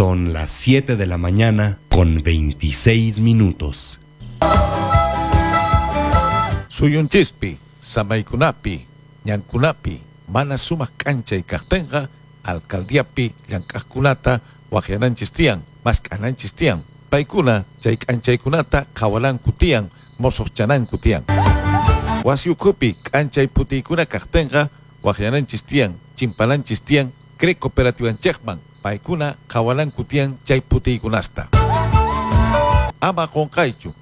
Son las 7 de la mañana con 26 minutos. Suyunchispi, samaykunapi, ñankunapi, mana sumas cancha y cartenga, alcaldiapi, llankaskunata, wajiananchistian, maskananchistian, paikuna, chay canchaykunata, kawalan kutian, mosochanan kutian. Wasiukupi, cancha y putikuna cartenga, wajiananchistian, chimpalanchistian, cre cooperativan chekman, paikuna, kawalan kutian, chay putikunasta. Ama konkaichu.